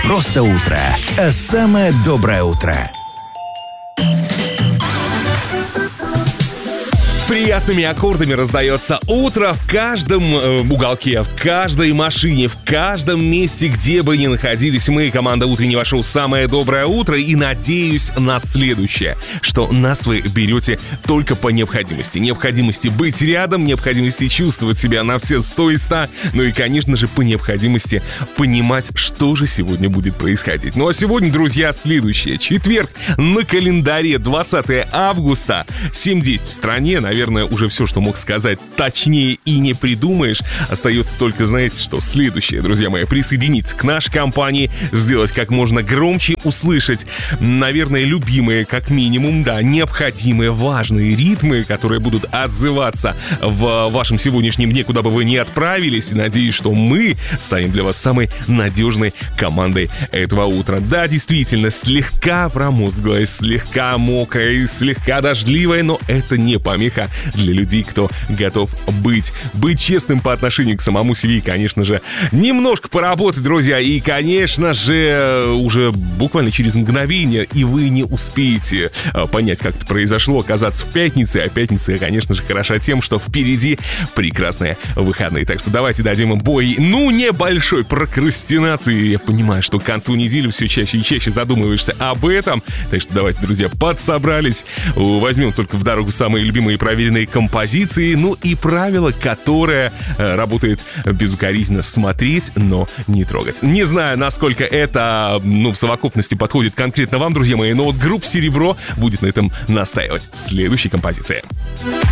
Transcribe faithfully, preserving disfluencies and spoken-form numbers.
просто утро, а самое доброе утро. Приятными аккордами раздается утро в каждом э, уголке, в каждой машине, в каждом месте, где бы ни находились мы, команда утреннего шоу «Самое доброе утро», и надеюсь на следующее, что нас вы берете только по необходимости. Необходимости быть рядом, необходимости чувствовать себя на все сто и сто, ну и, конечно же, по необходимости понимать, что же сегодня будет происходить. Ну а сегодня, друзья, следующее. Четверг на календаре, двадцатое августа, семь десять в стране, наверное, Наверное, уже все, что мог сказать, точнее и не придумаешь. Остается только, знаете что, следующее, друзья мои, присоединиться к нашей компании, сделать как можно громче, услышать, наверное, любимые, как минимум, да, необходимые, важные ритмы, которые будут отзываться в вашем сегодняшнем дне, куда бы вы ни отправились. И надеюсь, что мы станем для вас самой надежной командой этого утра. Да, действительно, слегка промозглая, слегка мокрая, слегка дождливая, но это не помеха для людей, кто готов быть. Быть честным по отношению к самому себе и, конечно же, немножко поработать, друзья. И, конечно же, уже буквально через мгновение, и вы не успеете понять, как это произошло, оказаться в пятнице. А пятница, конечно же, хороша тем, что впереди прекрасные выходные. Так что давайте дадим им бой, ну, небольшой прокрастинации. Я понимаю, что к концу недели все чаще и чаще задумываешься об этом. Так что давайте, друзья, подсобрались. Возьмем только в дорогу самые любимые и проверенные композиции, ну и правило, которое э, работает безукоризненно: смотреть, но не трогать. Не знаю, насколько это, ну, в совокупности подходит конкретно вам, друзья мои, но вот группа «Серебро» будет на этом настаивать в следующей композиции.